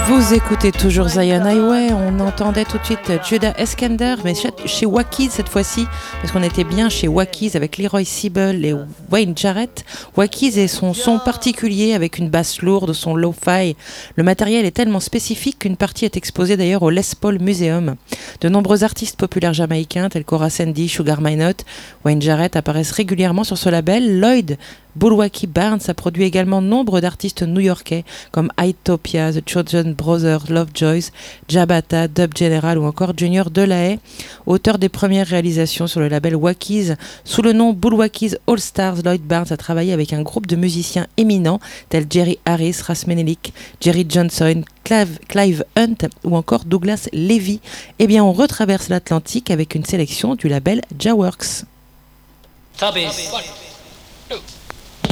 Vous écoutez toujours Zion Highway, on entendait tout de suite Judah Eskender, mais chez Wakies cette fois-ci, parce qu'on était bien chez Wakies avec Leroy Siebel et Wayne Jarrett. Wakies et son son particulier avec une basse lourde, son lo-fi. Le matériel est tellement spécifique qu'une partie est exposée d'ailleurs au Les Paul Museum. De nombreux artistes populaires jamaïcains tels Cora Sandy, Sugar Minott, Wayne Jarrett apparaissent régulièrement sur ce label. Lloyd Bulwaki Barnes a produit également nombre d'artistes new-yorkais comme Itopia, The Chosen Brothers, Lovejoys, Jabata, Dub General ou encore Junior Delahaye, auteur des premières réalisations sur le label Wakies. Sous le nom Bulwakies All Stars, Lloyd Barnes a travaillé avec un groupe de musiciens éminents tels Jerry Harris, Ras Menelik, Jerry Johnson, Clive Hunt ou encore Douglas Levy. Eh bien, on retraverse l'Atlantique avec une sélection du label Jaworks. Tubbies. 1, 2.